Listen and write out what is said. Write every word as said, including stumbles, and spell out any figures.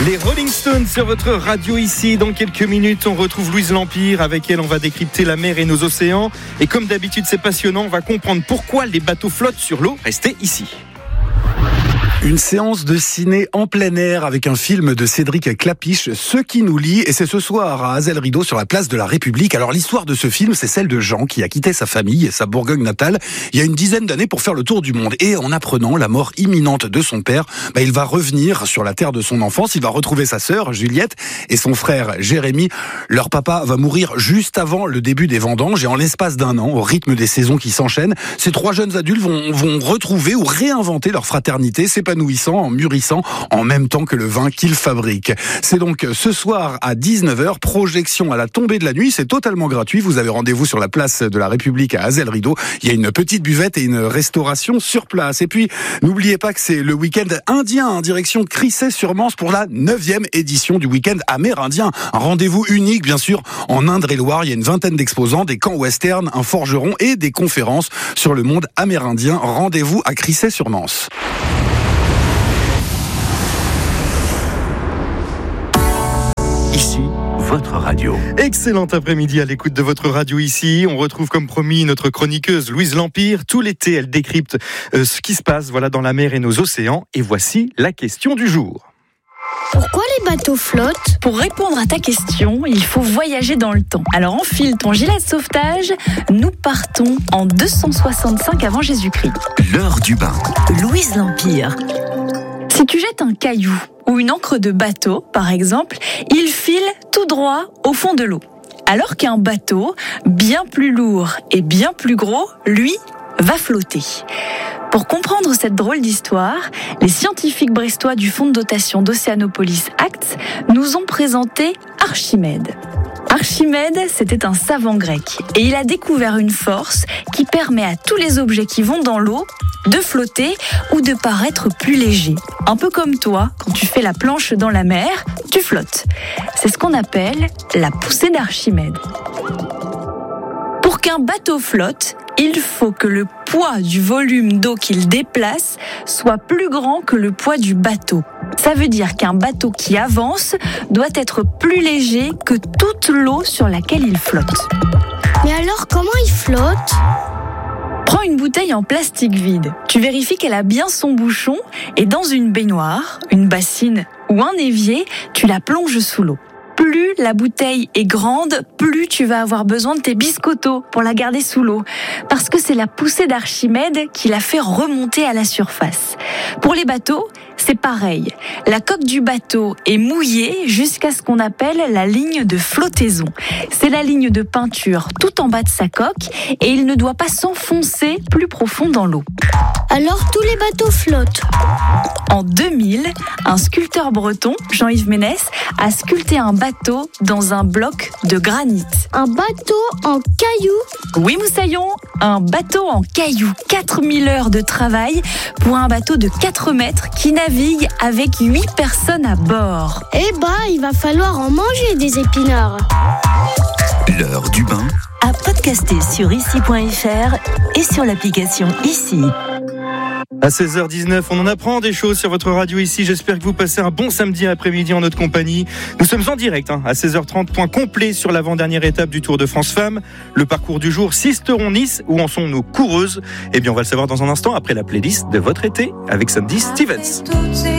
Les Rolling Stones sur votre radio ici. Dans quelques minutes, on retrouve Louise L'Empire. Avec elle, on va décrypter la mer et nos océans. Et comme d'habitude, c'est passionnant. On va comprendre pourquoi les bateaux flottent sur l'eau. Restez ici. Une séance de ciné en plein air avec un film de Cédric Clapiche, Ce qui nous lie, et c'est ce soir à Azel Rideau sur la place de la République. Alors l'histoire de ce film, c'est celle de Jean qui a quitté sa famille et sa Bourgogne natale il y a une dizaine d'années pour faire le tour du monde. Et en apprenant la mort imminente de son père, bah, il va revenir sur la terre de son enfance, il va retrouver sa sœur Juliette et son frère Jérémy. Leur papa va mourir juste avant le début des vendanges et en l'espace d'un an, au rythme des saisons qui s'enchaînent, ces trois jeunes adultes vont, vont retrouver ou réinventer leur fraternité, s'épanouissant, en mûrissant en même temps que le vin qu'ils fabriquent. C'est donc ce soir à dix-neuf heures, projection à la tombée de la nuit, c'est totalement gratuit. Vous avez rendez-vous sur la place de la République à Azel Rideau. Il y a une petite buvette et une restauration sur place. Et puis, n'oubliez pas que c'est le week-end indien en direction Crissey-sur-Mance pour la neuvième édition du week-end amérindien. Un rendez-vous unique, bien sûr, en Indre-et-Loire. Il y a une vingtaine d'exposants, des camps western, un forgeron et des conférences sur le monde amérindien. Rendez-vous à Crissey-sur-Mance. Ici, votre radio. Excellent après-midi à l'écoute de votre radio ici. On retrouve comme promis notre chroniqueuse Louise L'Empire. Tout l'été, elle décrypte euh, ce qui se passe voilà, dans la mer et nos océans. Et voici la question du jour. Pourquoi les bateaux flottent ? Pour répondre à ta question, il faut voyager dans le temps. Alors enfile ton gilet de sauvetage, nous partons en deux cent soixante-cinq avant Jésus-Christ. L'heure du bain. Louise L'Empire. Si tu jettes un caillou ou une encre de bateau, par exemple, il file tout droit au fond de l'eau. Alors qu'un bateau, bien plus lourd et bien plus gros, lui, va flotter. Pour comprendre cette drôle d'histoire, les scientifiques brestois du fonds de dotation d'Océanopolis Acts nous ont présenté Archimède. Archimède, c'était un savant grec et il a découvert une force qui permet à tous les objets qui vont dans l'eau de flotter ou de paraître plus légers. Un peu comme toi, quand tu fais la planche dans la mer, tu flottes. C'est ce qu'on appelle la poussée d'Archimède. Pour qu'un bateau flotte, il faut que le poids du volume d'eau qu'il déplace soit plus grand que le poids du bateau. Ça veut dire qu'un bateau qui avance doit être plus léger que toute l'eau sur laquelle il flotte. Mais alors, comment il flotte ? Prends une bouteille en plastique vide. Tu vérifies qu'elle a bien son bouchon et dans une baignoire, une bassine ou un évier, tu la plonges sous l'eau. Plus la bouteille est grande, plus tu vas avoir besoin de tes biscottos pour la garder sous l'eau. Parce que c'est la poussée d'Archimède qui la fait remonter à la surface. Pour les bateaux, c'est pareil. La coque du bateau est mouillée jusqu'à ce qu'on appelle la ligne de flottaison. C'est la ligne de peinture tout en bas de sa coque et il ne doit pas s'enfoncer plus profond dans l'eau. Alors tous les bateaux flottent. En deux mille, un sculpteur breton, Jean-Yves Ménès, a sculpté un bateau dans un bloc de granit. Un bateau en cailloux ? Oui, Moussaillon, un bateau en cailloux. quatre mille heures de travail pour un bateau de quatre mètres qui navigue avec huit personnes à bord. Eh bah, il va falloir en manger des épinards. L'heure du bain. À podcaster sur ici point f r et sur l'application Ici. À seize heures dix-neuf, on en apprend des choses sur votre radio ici. J'espère que vous passez un bon samedi après-midi en notre compagnie. Nous sommes en direct hein, à seize heures trente, point complet sur l'avant-dernière étape du Tour de France Femmes. Le parcours du jour, Sisteron-Nice. Où en sont nos coureuses ? Eh bien, on va le savoir dans un instant après la playlist de votre été avec Sandy Stevens.